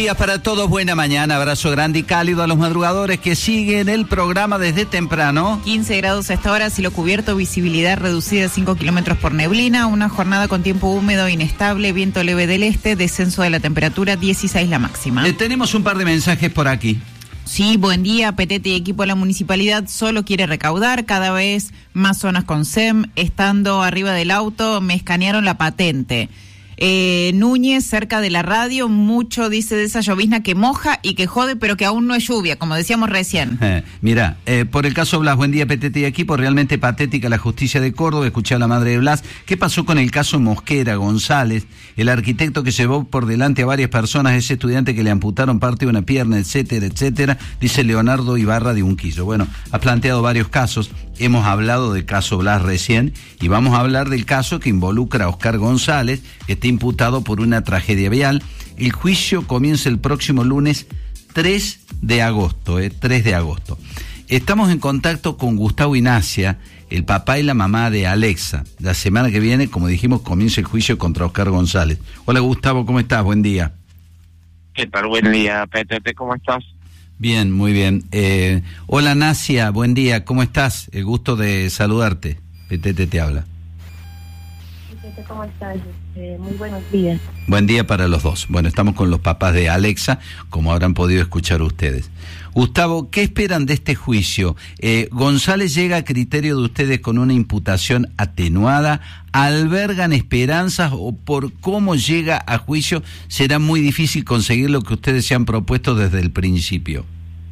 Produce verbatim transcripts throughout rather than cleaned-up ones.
Días para todos, buena mañana, abrazo grande y cálido a los madrugadores que siguen el programa desde temprano. quince grados a esta hora, cielo cubierto, visibilidad reducida a cinco kilómetros por neblina, una jornada con tiempo húmedo e inestable, viento leve del este, descenso de la temperatura, dieciséis la máxima. Eh, tenemos un par de mensajes por aquí. Sí, buen día, Petete y equipo de la municipalidad solo quiere recaudar, cada vez más zonas con S E M, estando arriba del auto me escanearon la patente. Eh, Núñez, cerca de la radio, mucho dice de esa llovizna que moja y que jode, pero que aún no es lluvia, como decíamos recién. Eh, mira, eh, por el caso Blas, buen día, P T T y equipo, realmente patética la justicia de Córdoba, escuché a la madre de Blas. ¿Qué pasó con el caso Mosquera, González, el arquitecto que llevó por delante a varias personas, ese estudiante que le amputaron parte de una pierna, etcétera, etcétera? Dice Leonardo Ibarra de Unquillo. Bueno, ha planteado varios casos, hemos hablado del caso Blas recién, y vamos a hablar del caso que involucra a Oscar González, que está imputado por una tragedia vial. El juicio comienza el próximo lunes tres de agosto, eh, tres de agosto. Estamos en contacto con Gustavo y Nacia, el papá y la mamá de Alexa. La semana que viene, como dijimos, comienza el juicio contra Oscar González. Hola Gustavo, ¿cómo estás? Buen día. ¿Qué tal? Buen día, Petete, ¿cómo estás? Bien, muy bien. Eh, hola Nacia, buen día, ¿cómo estás? El gusto de saludarte. Petete te habla. Petete, ¿cómo estás? Eh, muy buenos días. Buen día para los dos. Bueno, estamos con los papás de Alexa, como habrán podido escuchar ustedes. Gustavo, ¿qué esperan de este juicio? Eh, González llega a criterio de ustedes con una imputación atenuada. ¿Albergan esperanzas o por cómo llega a juicio será muy difícil conseguir lo que ustedes se han propuesto desde el principio?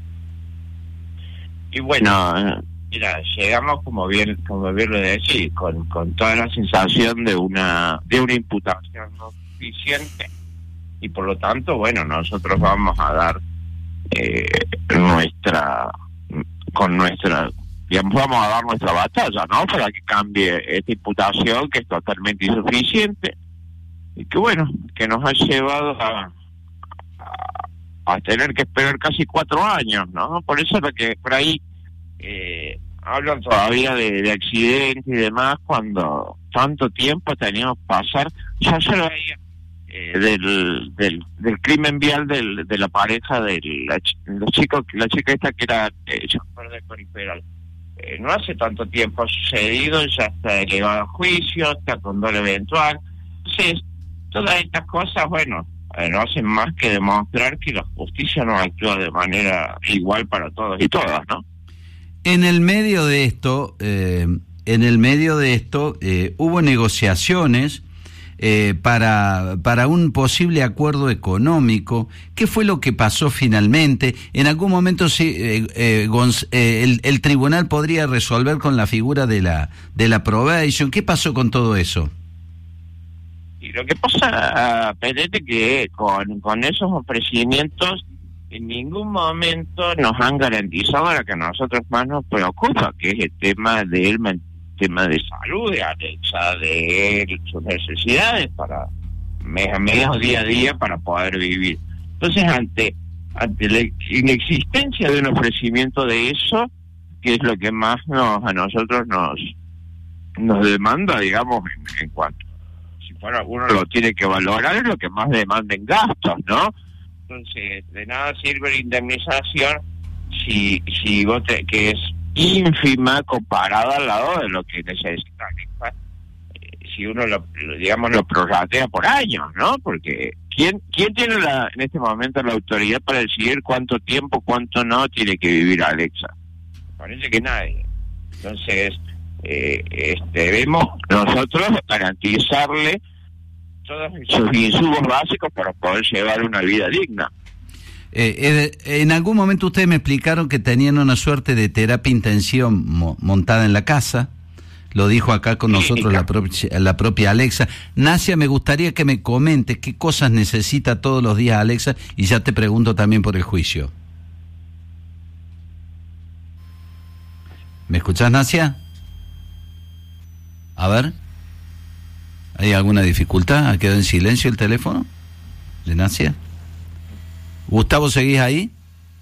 Y bueno, mira, llegamos como bien, como bien lo decís, con, con toda la sensación de una de una imputación no suficiente, y por lo tanto, bueno, nosotros vamos a dar eh, nuestra con nuestra digamos vamos a dar nuestra batalla, ¿no? Para que cambie esta imputación que es totalmente insuficiente y que bueno, que nos ha llevado a, a, a tener que esperar casi cuatro años, ¿no? Por eso es lo que por ahí eh, hablan todavía de, de accidentes y demás, cuando tanto tiempo teníamos que pasar. Ya yo lo veía eh, del, del del crimen vial del, de la pareja de la, los chicos, la chica esta que era eh, chofer de Coriferal. Eh, no hace tanto tiempo ha sucedido, ya está elevado a juicio, está con doble eventual. Entonces, todas estas cosas, bueno, eh, no hacen más que demostrar que la justicia no actúa de manera igual para todos y todas, ¿no? En el medio de esto, eh, en el medio de esto, eh, hubo negociaciones eh, para para un posible acuerdo económico. ¿Qué fue lo que pasó finalmente? En algún momento sí, eh, eh, Gonz, eh, el, el tribunal podría resolver con la figura de la de la probation. ¿Qué pasó con todo eso? Y lo que pasa, Pedete, que con, con esos ofrecimientos en ningún momento nos han garantizado lo que a nosotros más nos preocupa, que es el tema del tema de salud de Alexa, de él, sus necesidades para mes a mes o día a día para poder vivir. Entonces, ante ante la inexistencia de un ofrecimiento de eso, que es lo que más nos a nosotros nos nos demanda, digamos, en, en cuanto, si fuera uno lo tiene que valorar, es lo que más demanda en gastos, ¿no? Entonces, de nada sirve la indemnización si si vos te, que es ínfima comparada al lado de lo que necesita, eh, si uno lo, digamos, lo prorratea por años, ¿no? Porque ¿quién quién tiene la, en este momento la autoridad para decidir cuánto tiempo, cuánto no tiene que vivir Alexa? Parece que nadie. Entonces, eh, este, debemos nosotros garantizarle todos sus insumos básicos para poder llevar una vida digna. Eh, eh, en algún momento ustedes me explicaron que tenían una suerte de terapia intensiva mo- montada en la casa. Lo dijo acá con nosotros la, pro- la propia Alexa. Nacia, me gustaría que me comentes qué cosas necesita todos los días Alexa, y ya te pregunto también por el juicio. ¿Me escuchás, Nacia? A ver. ¿Hay alguna dificultad? ¿Ha quedado en silencio el teléfono de Nacia? Gustavo, ¿seguís ahí?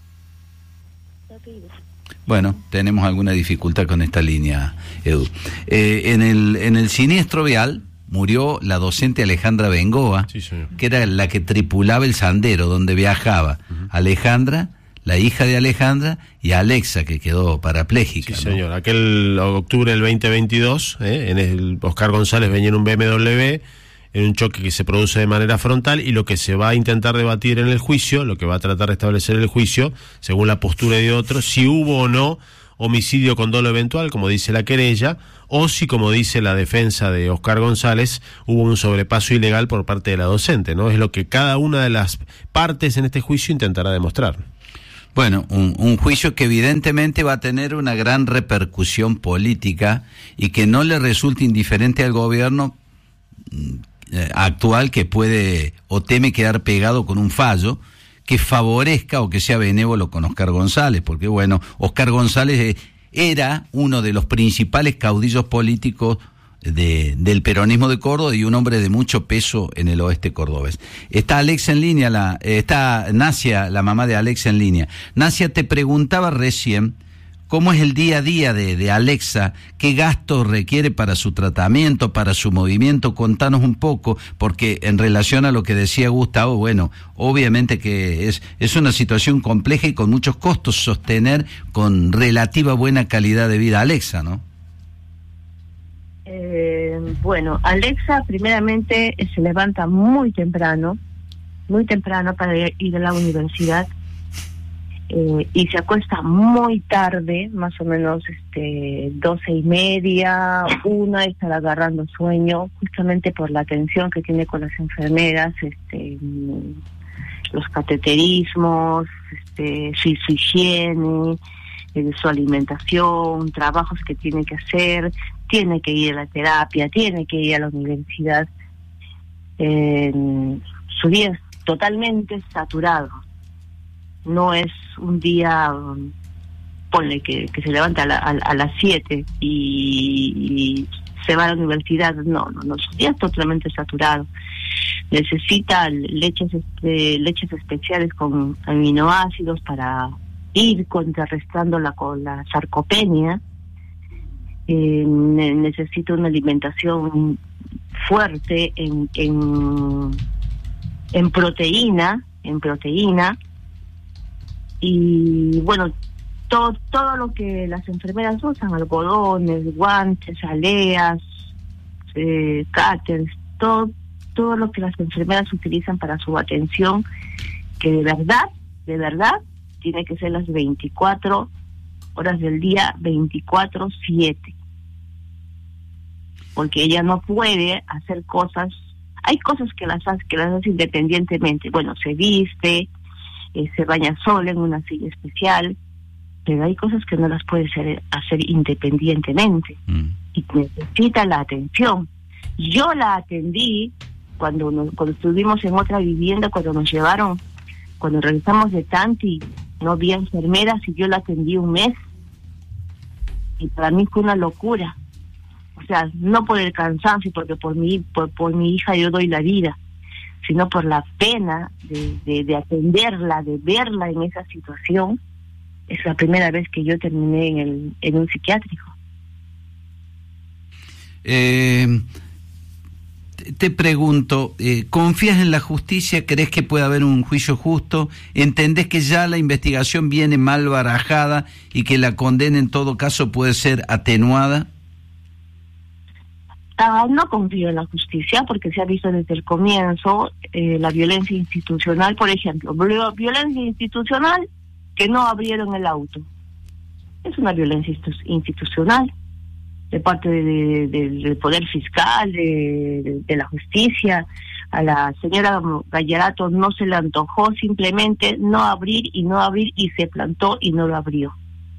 Bueno, tenemos alguna dificultad con esta línea, Edu. Eh, en el en el siniestro vial, murió la docente Alejandra Bengoa, sí, señor, que era la que tripulaba el Sandero, donde viajaba uh-huh. Alejandra, la hija de Alejandra, y Alexa, que quedó parapléjica. Sí, ¿no? señor. Aquel octubre del veinte veintidós, ¿eh? en el Oscar González venía en un B M W, en un choque que se produce de manera frontal, y lo que se va a intentar debatir en el juicio, lo que va a tratar de establecer el juicio, según la postura de otros, si hubo o no homicidio con dolo eventual, como dice la querella, o si, como dice la defensa de Oscar González, hubo un sobrepaso ilegal por parte de la docente, ¿no? Es lo que cada una de las partes en este juicio intentará demostrar. Bueno, un, un juicio que evidentemente va a tener una gran repercusión política y que no le resulte indiferente al gobierno eh, actual, que puede o teme quedar pegado con un fallo que favorezca o que sea benévolo con Oscar González, porque bueno, Oscar González eh, era uno de los principales caudillos políticos de, del peronismo de Córdoba y un hombre de mucho peso en el oeste cordobés. Está Alexa en línea, la, eh, está Nacia, la mamá de Alexa, en línea. Nacia, te preguntaba recién cómo es el día a día de, de Alexa, qué gastos requiere para su tratamiento, para su movimiento. Contanos un poco, porque en relación a lo que decía Gustavo, bueno, obviamente que es, es una situación compleja y con muchos costos sostener con relativa buena calidad de vida a Alexa, ¿no? Eh, bueno, Alexa primeramente se levanta muy temprano, muy temprano para ir a la universidad. Eh, y se acuesta muy tarde, más o menos este doce y media, una, estará agarrando sueño, justamente por la atención que tiene con las enfermeras, este los cateterismos, este su, su higiene, eh, su alimentación, trabajos que tiene que hacer, tiene que ir a la terapia, tiene que ir a la universidad. Eh, su día es totalmente saturado. No es un día, um, ponle que, que se levanta a, la, a, a las siete y, y se va a la universidad. No, no, no, su día es totalmente saturado. Necesita leches, este, leches especiales con aminoácidos para ir contrarrestando la, con la sarcopenia. Eh, ne- necesita una alimentación fuerte en, en, en proteína, en proteína. Y bueno, todo todo lo que las enfermeras usan, algodones, guantes, aleas, eh, cáteres, todo todo lo que las enfermeras utilizan para su atención, que de verdad, de verdad, tiene que ser las veinticuatro horas del día, veinticuatro siete, porque ella no puede hacer cosas. Hay cosas que las hace, que las hace independientemente. Bueno, se viste, Eh, se baña sola en una silla especial, pero hay cosas que no las puede hacer, hacer independientemente mm. y necesita la atención. Yo la atendí cuando, nos, cuando estuvimos en otra vivienda, cuando nos llevaron, cuando regresamos de Tanti, no había enfermeras y yo la atendí un mes, y para mí fue una locura. O sea, no por el cansancio, porque por mi, por, por mi hija yo doy la vida, sino por la pena de, de, de atenderla, de verla en esa situación. Es la primera vez que yo terminé en, el, en un psiquiátrico. Eh, te pregunto, eh, ¿confías en la justicia? ¿Crees que puede haber un juicio justo? ¿Entendés que ya la investigación viene mal barajada y que la condena en todo caso puede ser atenuada? Ah, no confío en la justicia porque se ha visto desde el comienzo eh, la violencia institucional. Por ejemplo, violencia institucional, que no abrieron el auto. Es una violencia institucional de parte de, de, de, del Poder Fiscal, de, de, de la justicia. A la señora Gallarato no se le antojó simplemente no abrir y no abrir, y se plantó y no lo abrió.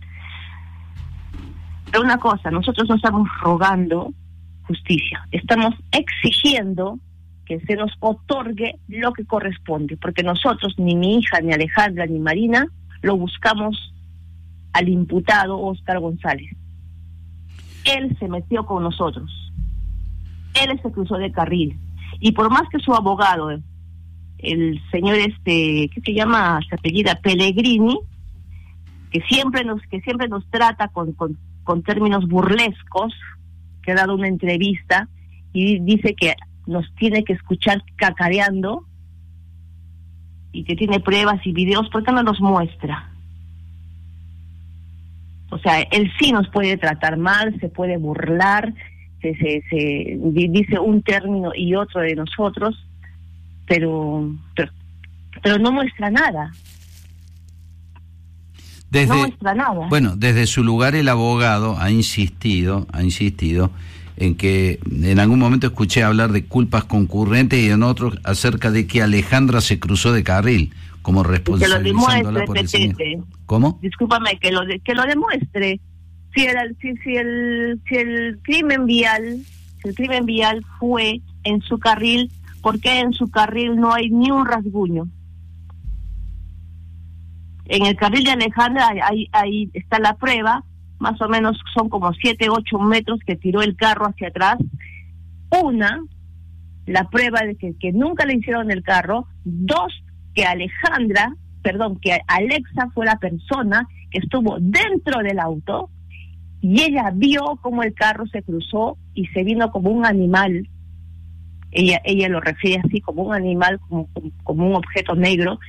Pero una cosa, nosotros no estamos rogando justicia, estamos exigiendo que se nos otorgue lo que corresponde, porque nosotros, ni mi hija, ni Alejandra, ni Marina, lo buscamos al imputado Oscar González. Él se metió con nosotros, él se cruzó de carril, y por más que su abogado, el señor este, ¿qué se llama? Se apellida Pellegrini, que siempre nos, que siempre nos trata con, con, con términos burlescos, que ha dado una entrevista y dice que nos tiene que escuchar cacareando y que tiene pruebas y videos, ¿por qué no los muestra? O sea, él sí nos puede tratar mal, se puede burlar, se, se, se dice un término y otro de nosotros, pero, pero, pero no muestra nada. Desde, no muestra nada. Bueno, desde su lugar el abogado ha insistido, ha insistido en que en algún momento escuché hablar de culpas concurrentes y en otros acerca de que Alejandra se cruzó de carril, como responsabilizándola por el señor. ¿Cómo? Discúlpame, que lo de, que lo demuestre. Si el, si, si el si el crimen vial, si el crimen vial fue en su carril, ¿por qué en su carril no hay ni un rasguño? En el carril de Alejandra ahí, ahí está la prueba, más o menos son como siete, ocho metros que tiró el carro hacia atrás. Una, la prueba de que, que nunca le hicieron el carro. Dos, que Alejandra, perdón, que Alexa fue la persona que estuvo dentro del auto y ella vio cómo el carro se cruzó y se vino como un animal. Ella ella lo refiere así, como un animal, como, como, como un objeto negro,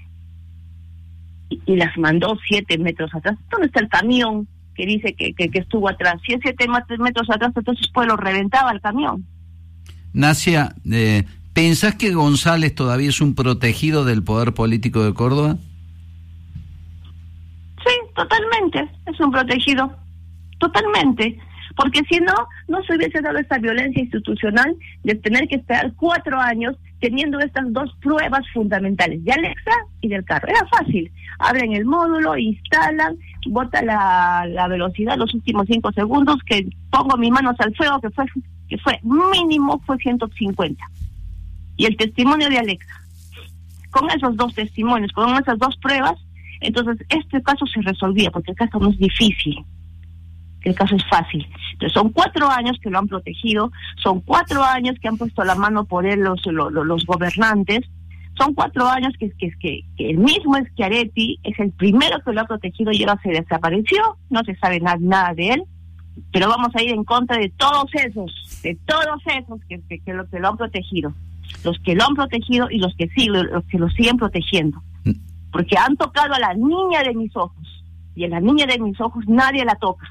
y, y las mandó siete metros atrás. ¿Dónde está el camión que dice que, que, que estuvo atrás? Si es siete metros atrás, entonces pues lo reventaba el camión. Nacia, eh, ¿pensás que González todavía es un protegido del poder político de Córdoba? Sí, totalmente, es un protegido, totalmente. Porque si no, no se hubiese dado esta violencia institucional de tener que esperar cuatro años teniendo estas dos pruebas fundamentales, de Alexa y del carro. Era fácil, abren el módulo, instalan, bota la, la velocidad los últimos cinco segundos, que pongo mis manos al fuego, que fue que fue mínimo, fue ciento cincuenta. Y el testimonio de Alexa. Con esos dos testimonios, con esas dos pruebas, entonces este caso se resolvía, porque el caso no es difícil. El caso es fácil. Entonces son cuatro años que lo han protegido, son cuatro años que han puesto la mano por él los los, los gobernantes, son cuatro años que, que, que, que el mismo Schiaretti es el primero que lo ha protegido y ahora se desapareció, no se sabe nada, nada de él, pero vamos a ir en contra de todos esos, de todos esos que, que, que, lo, que lo han protegido, los que lo han protegido y los que sí, los, los que lo siguen protegiendo, porque han tocado a la niña de mis ojos, y a la niña de mis ojos nadie la toca.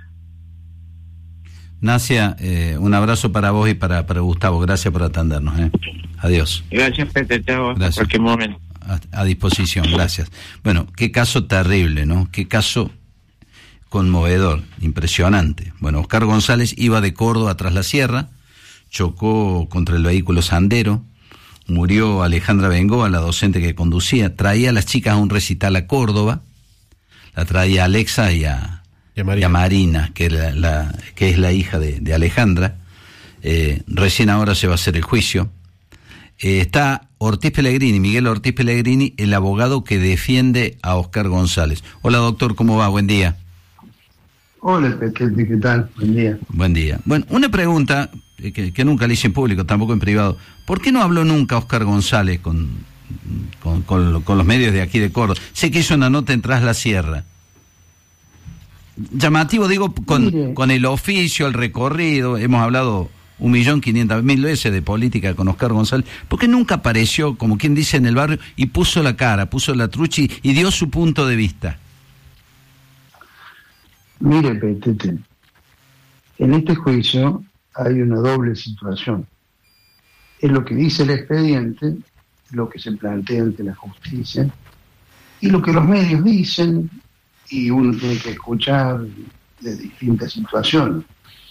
Nacia, eh, un abrazo para vos y para, para Gustavo. Gracias por atendernos. Eh. Adiós. Gracias, Pepe. Chao. Gracias. En cualquier momento. A, a disposición, gracias. Bueno, qué caso terrible, ¿no? Qué caso conmovedor, impresionante. Bueno, Oscar González iba de Córdoba tras la sierra, chocó contra el vehículo Sandero, murió Alejandra Bengoa, la docente que conducía, traía a las chicas a un recital a Córdoba, la traía a Alexa y a... Y a Marina, y a Marina que, la, la, que es la hija de, de Alejandra. Eh, recién ahora se va a hacer el juicio. Eh, está Ortiz Pellegrini, Miguel Ortiz Pellegrini, el abogado que defiende a Oscar González. Hola, doctor, ¿cómo va? Buen día. Hola, Pepe, ¿qué tal? Buen día. Buen día. Bueno, una pregunta que, que nunca le hice en público, tampoco en privado. ¿Por qué no habló nunca Oscar González con, con, con, con los medios de aquí de Córdoba? Sé que hizo una nota en Tras la Sierra. Llamativo, digo, con, con el oficio, el recorrido, hemos hablado un millón quinientas mil veces de política con Oscar González, ¿por qué nunca apareció, como quien dice, en el barrio y puso la cara, puso la trucha y dio su punto de vista? Mire, Petete, en este juicio hay una doble situación. Es lo que dice el expediente, lo que se plantea ante la justicia, y lo que los medios dicen, y uno tiene que escuchar de distintas situaciones.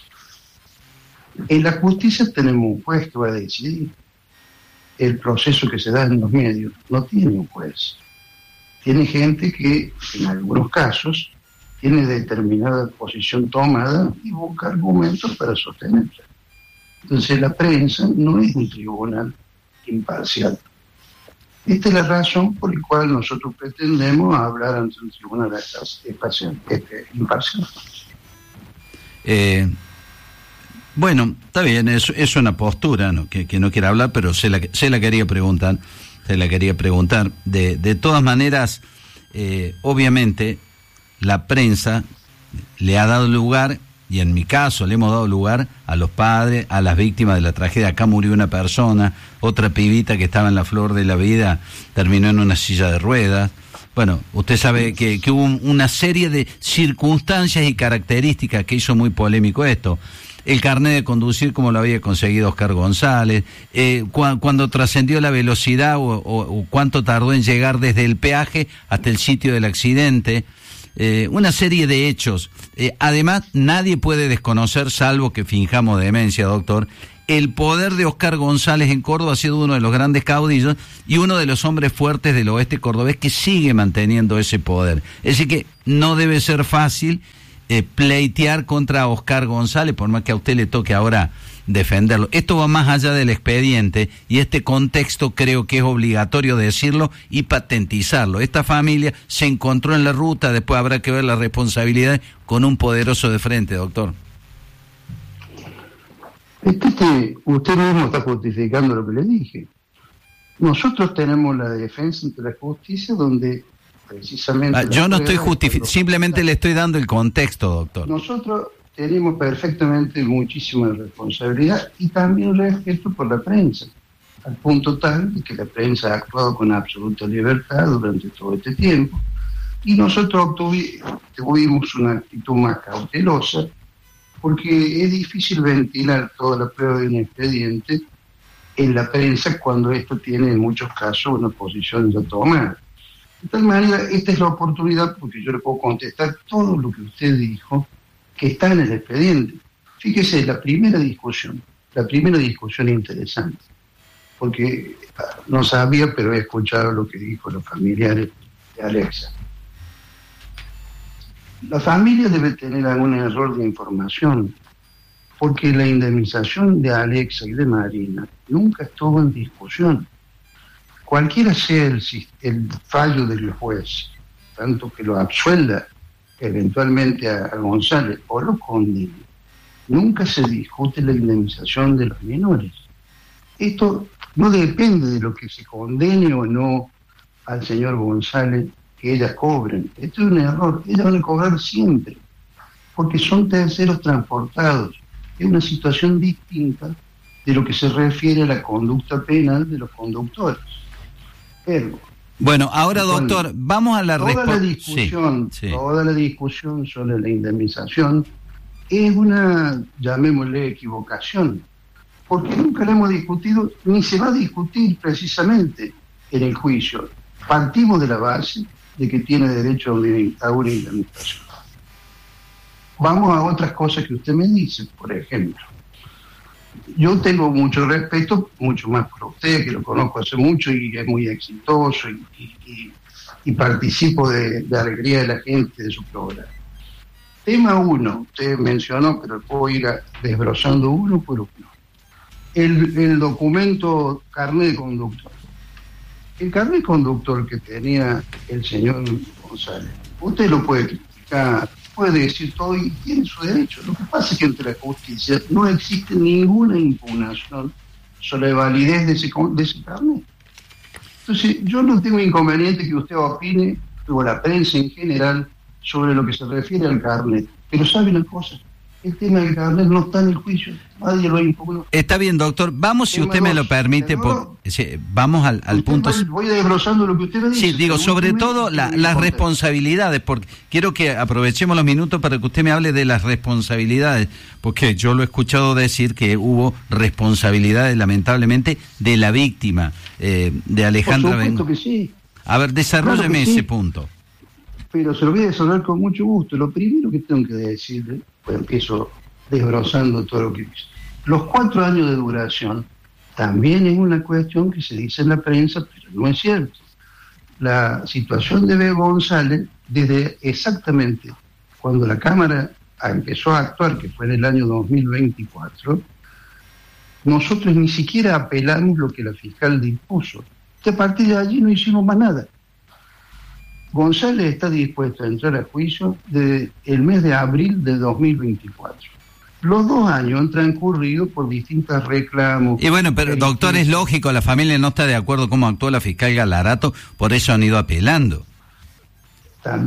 En la justicia tenemos un juez que va a decidir. El proceso que se da en los medios no tiene un juez. Tiene gente que, en algunos casos, tiene determinada posición tomada y busca argumentos para sostenerla. Entonces la prensa no es un tribunal imparcial. Esta es la razón por la cual nosotros pretendemos hablar ante un tribunal espacial, este, imparcial. Eh, bueno, está bien, es, es una postura, ¿no? que, que no quiere hablar, pero se la, se la quería preguntar, se la quería preguntar. De, de todas maneras, eh, obviamente, la prensa le ha dado lugar y en mi caso le hemos dado lugar a los padres, a las víctimas de la tragedia. Acá murió una persona, otra pibita que estaba en la flor de la vida terminó en una silla de ruedas. Bueno, usted sabe que, que hubo una serie de circunstancias y características que hizo muy polémico esto. El carnet de conducir como lo había conseguido Oscar González, eh, cu- cuando trascendió la velocidad o, o, o cuánto tardó en llegar desde el peaje hasta el sitio del accidente, eh, una serie de hechos. Eh, además, nadie puede desconocer, salvo que finjamos demencia, doctor, el poder de Oscar González en Córdoba. Ha sido uno de los grandes caudillos y uno de los hombres fuertes del oeste cordobés que sigue manteniendo ese poder. Es decir que no debe ser fácil eh, pleitear contra Oscar González, por más que a usted le toque ahora defenderlo. Esto va más allá del expediente y este contexto creo que es obligatorio decirlo y patentizarlo. Esta familia se encontró en la ruta, después habrá que ver las responsabilidades con un poderoso de frente, doctor. Es que usted mismo está justificando lo que le dije. Nosotros tenemos la defensa ante la justicia donde precisamente... Ah, yo no estoy justificando, simplemente le estoy dando el contexto, doctor. Nosotros tenemos perfectamente muchísima responsabilidad y también respeto por la prensa, al punto tal de que la prensa ha actuado con absoluta libertad durante todo este tiempo y nosotros obtuvi, tuvimos una actitud más cautelosa porque es difícil ventilar toda la prueba de un expediente en la prensa cuando esto tiene en muchos casos una posición ya tomada. De tal manera, esta es la oportunidad porque yo le puedo contestar todo lo que usted dijo que está en el expediente. Fíjese, la primera discusión, la primera discusión interesante, porque no sabía, pero he escuchado lo que dijo los familiares de Alexa. La familia debe tener algún error de información, porque la indemnización de Alexa y de Marina nunca estuvo en discusión. Cualquiera sea el, el fallo del juez, tanto que lo absuelda eventualmente a, a González o lo condene, nunca se discute la indemnización de los menores. Esto no depende de lo que se condene o no al señor González, que ellas cobren. Esto es un error. Ellas van a cobrar siempre, porque son terceros transportados. Es una situación distinta de lo que se refiere a la conducta penal de los conductores. Pero, bueno, ahora, doctor, vamos a la toda respo- la discusión, sí, sí. toda la discusión sobre la indemnización es una, llamémosle, equivocación, porque nunca la hemos discutido, ni se va a discutir precisamente en el juicio. Partimos de la base de que tiene derecho a una, a una indemnización. Vamos a otras cosas que usted me dice, por ejemplo. Yo tengo mucho respeto, mucho más por usted, que lo conozco hace mucho y es muy exitoso y, y, y, y participo de, de alegría de la gente de su programa. Tema uno, usted mencionó, pero puedo ir a, desbrozando uno por uno. El, el documento carnet de conductor. El carnet de conductor que tenía el señor González, usted lo puede criticar, puede decir todo y tiene su derecho. Lo que pasa es que entre la justicia no existe ninguna impugnación sobre la validez de ese, de ese carnet. Entonces, yo no tengo inconveniente que usted opine, o la prensa en general, sobre lo que se refiere al carnet. Pero ¿sabe una cosa? El tema del carnet no está en el juicio, nadie lo impugnó. Está bien, doctor. Vamos, si usted me lo permite, por, sí, vamos al, al punto. Voy desglosando lo que usted me dice. Sí, digo, sobre todo la, las responsabilidades, porque quiero que aprovechemos los minutos para que usted me hable de las responsabilidades, porque yo lo he escuchado decir que hubo responsabilidades, lamentablemente, de la víctima, eh, de Alejandra Bengoa. Por supuesto que sí. A ver, desarrólleme claro ese sí. punto. Pero se lo voy a desarrollar con mucho gusto. Lo primero que tengo que decirle, pues empiezo desbrozando todo lo que dice. Los cuatro años de duración también es una cuestión que se dice en la prensa, pero no es cierto. La situación de B. González, desde exactamente cuando la Cámara empezó a actuar, que fue en el año dos mil veinticuatro, nosotros ni siquiera apelamos lo que la fiscal dispuso. Y a partir de allí no hicimos más nada. González está dispuesto a entrar a juicio desde el mes de abril de dos mil veinticuatro. Los dos años han transcurrido por distintos reclamos. Y bueno, pero doctor, es lógico, la familia no está de acuerdo cómo actuó la fiscal Galarato, por eso han ido apelando. También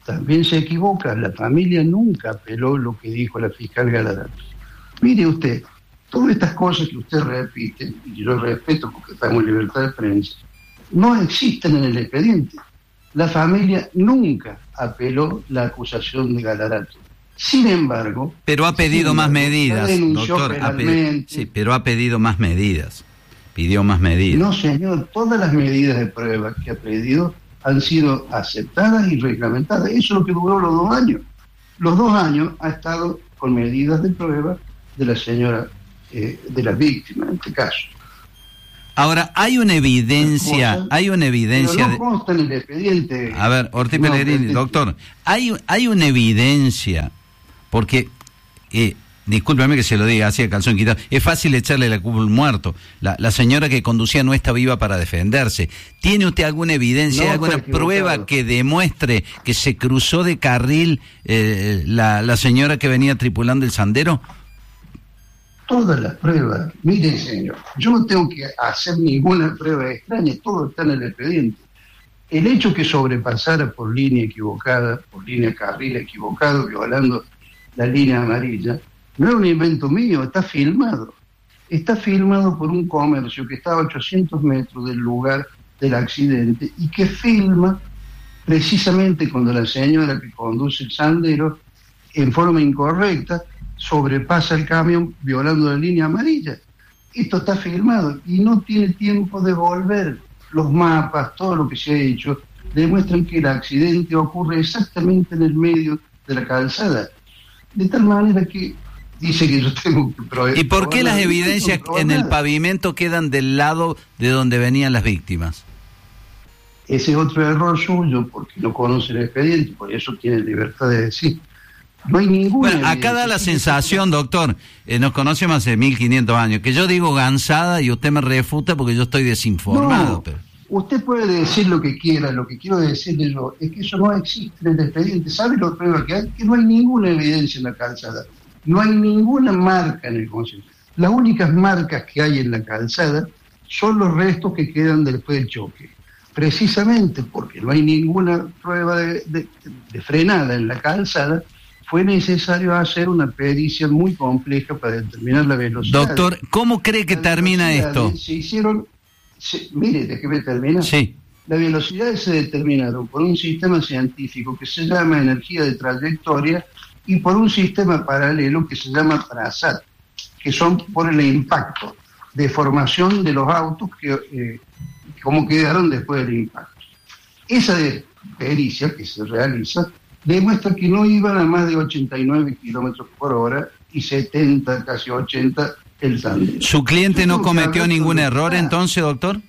también se equivoca. La familia nunca apeló lo que dijo la fiscal Galarato. Mire usted, todas estas cosas que usted repite, y yo respeto porque estamos en libertad de prensa, no existen en el expediente. La familia nunca apeló la acusación de Galarato. Sin embargo... Pero ha pedido más embargo, medidas, doctor. Ha pedido, sí, pero ha pedido más medidas. Pidió más medidas. No, señor, todas las medidas de prueba que ha pedido han sido aceptadas y reglamentadas. Eso es lo que duró los dos años. Los dos años ha estado con medidas de prueba de la señora, eh, de la víctima en este caso. Ahora, hay una evidencia, cosas, hay una evidencia... Pero no consta en el expediente. A ver, Ortiz no, Pellegrini, este... doctor, hay, hay una evidencia, porque... Eh, discúlpeme que se lo diga así a calzón quitado, es fácil echarle la culpa al muerto. La, la señora que conducía no está viva para defenderse. ¿Tiene usted alguna evidencia, no, alguna prueba que demuestre que se cruzó de carril eh, la, la señora que venía tripulando el Sandero? Todas las pruebas. Mire, señor, yo no tengo que hacer ninguna prueba extraña, todo está en el expediente. El hecho que sobrepasara por línea equivocada, por línea carril equivocado, violando la línea amarilla, no es un invento mío, está filmado. Está filmado por un comercio que está a ochocientos metros del lugar del accidente y que filma precisamente cuando la señora que conduce el Sandero en forma incorrecta sobrepasa el camión violando la línea amarilla. Esto está filmado y no tiene tiempo de volver. Los mapas, todo lo que se ha hecho, demuestran que el accidente ocurre exactamente en el medio de la calzada. De tal manera que dice que yo tengo que probar. ¿Y por qué las evidencias en el pavimento quedan del lado de donde venían las víctimas? Ese es otro error suyo, porque no conoce el expediente, por eso tiene libertad de decir. No hay ninguna. Bueno, acá da la sensación, doctor, eh, nos conocemos hace mil quinientos años, que yo digo gansada y usted me refuta porque yo estoy desinformado. No, pero... usted puede decir lo que quiera, lo que quiero decirle yo es que eso no existe en el expediente. ¿Sabe lo prueba que hay? Que no hay ninguna evidencia en la calzada. No hay ninguna marca en el concepto. Las únicas marcas que hay en la calzada son los restos que quedan después del choque. Precisamente porque no hay ninguna prueba de, de, de frenada en la calzada, fue necesario hacer una pericia muy compleja para determinar la velocidad. Doctor, ¿cómo cree que termina esto? Se hicieron, se, mire, déjeme terminar. Sí. Las velocidades se determinaron por un sistema científico que se llama energía de trayectoria y por un sistema paralelo que se llama trazat, que son por el impacto, deformación de los autos que eh, cómo quedaron después del impacto. Esa pericia que se realiza demuestra que no iban a más de ochenta y nueve kilómetros por hora y setenta, casi ochenta el Sandero. ¿Su cliente no cometió ningún error entonces, doctor?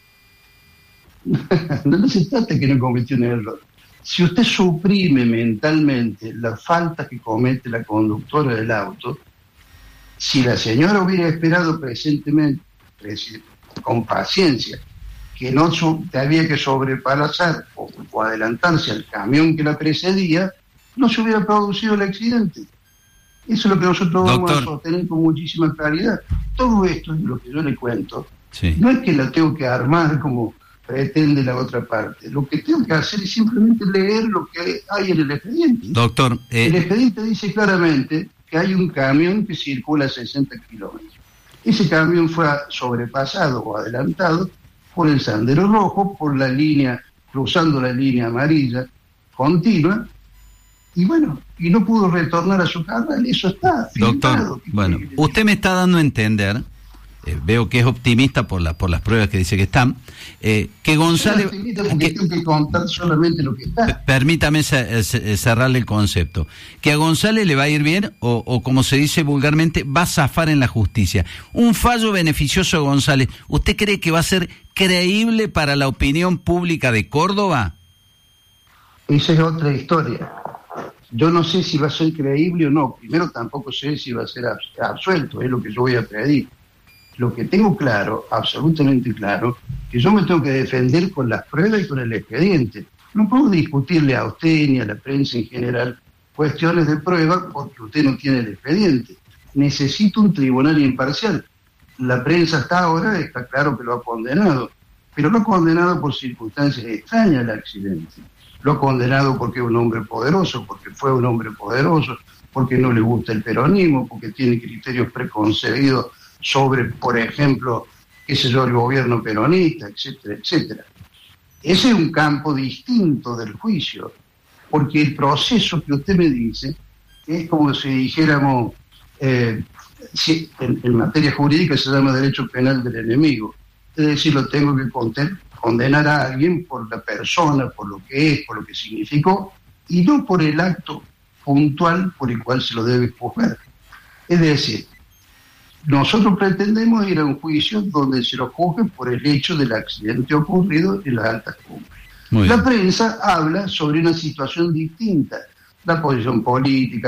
No se trata de que no cometió un error. Si usted suprime mentalmente la falta que comete la conductora del auto, si la señora hubiera esperado presentemente, con paciencia, que no había que sobrepasar o, o adelantarse al camión que la precedía, no se hubiera producido el accidente. Eso es lo que nosotros Doctor. vamos a sostener con muchísima claridad. Todo esto es lo que yo le cuento. Sí. No es que la tengo que armar como pretende la otra parte. Lo que tengo que hacer es simplemente leer lo que hay en el expediente. Doctor, eh... el expediente dice claramente que hay un camión que circula a sesenta kilómetros. Ese camión fue sobrepasado o adelantado por el Sandero Rojo, por la línea, cruzando la línea amarilla continua, y bueno, y no pudo retornar a su carnal, eso está Doctor, filmado. Bueno, usted me está dando a entender, eh, veo que es optimista por, la, por las pruebas que dice que están, eh, que González... Que, tengo que contar solamente lo que está. Permítame cerrarle el concepto. ¿Que a González le va a ir bien o, o como se dice vulgarmente, va a zafar en la justicia? Un fallo beneficioso a González, ¿usted cree que va a ser creíble para la opinión pública de Córdoba? Esa es otra historia. Yo no sé si va a ser creíble o no. Primero tampoco sé si va a ser absuelto, es lo que yo voy a pedir. Lo que tengo claro, absolutamente claro, que yo me tengo que defender con las pruebas y con el expediente. No puedo discutirle a usted ni a la prensa en general cuestiones de prueba porque usted no tiene el expediente. Necesito un tribunal imparcial. La prensa hasta ahora está claro que lo ha condenado, pero lo ha condenado por circunstancias extrañas al accidente. Lo ha condenado porque es un hombre poderoso, porque fue un hombre poderoso, porque no le gusta el peronismo, porque tiene criterios preconcebidos sobre, por ejemplo, qué sé yo, el gobierno peronista, etcétera, etcétera. Ese es un campo distinto del juicio, porque el proceso que usted me dice es como si dijéramos, eh, si, en, en materia jurídica se llama derecho penal del enemigo, es decir, lo tengo que condenar a alguien por la persona, por lo que es, por lo que significó, y no por el acto puntual por el cual se lo debe juzgar. Es decir, nosotros pretendemos ir a un juicio donde se lo juzgue por el hecho del accidente ocurrido en las altas cumbres. La prensa habla sobre una situación distinta, la posición política,